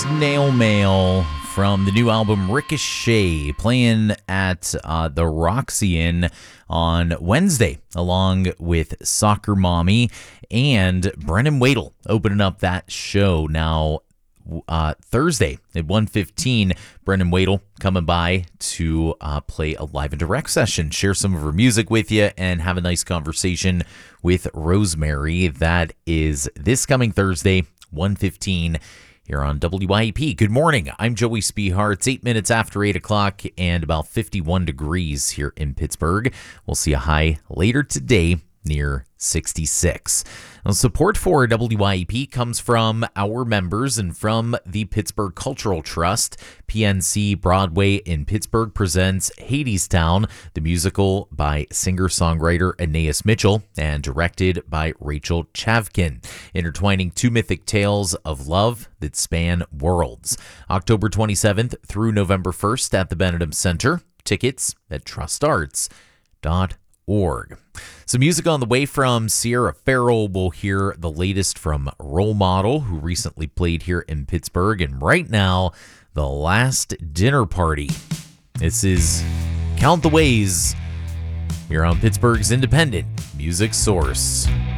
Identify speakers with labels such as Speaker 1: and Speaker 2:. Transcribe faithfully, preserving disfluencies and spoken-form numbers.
Speaker 1: Snail Mail from the new album Ricochet, playing at uh, the Roxy Inn on Wednesday, along with Soccer Mommy and Brennan Wadle opening up that show. Now, uh, Thursday at one fifteen, Brennan Wadle coming by to uh, play a live and direct session, share some of her music with you, and have a nice conversation with Rosemary. That is this coming Thursday, one fifteen, here on W I E P. Good morning. I'm Joey Spehar. It's eight minutes after eight o'clock and about fifty-one degrees here in Pittsburgh. We'll see a high later today near sixty-six. Now, support for W I E P comes from our members and from the Pittsburgh Cultural Trust. P N C Broadway in Pittsburgh presents Hadestown, the musical by singer-songwriter Anais Mitchell and directed by Rachel Chavkin, intertwining two mythic tales of love that span worlds. October twenty-seventh through November first at the Benedum Center. Tickets at trust arts dot org. Some music on the way from Sierra Farrell. We'll hear the latest from Role Model, who recently played here in Pittsburgh. And right now, The Last Dinner Party. This is Count the Ways. You're on Pittsburgh's independent music source.